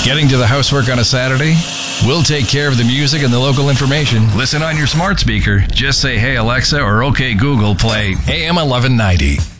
Getting to the housework on a Saturday? We'll take care of the music and the local information. Listen on your smart speaker. Just say, "Hey Alexa," or "Okay Google, play AM 1190.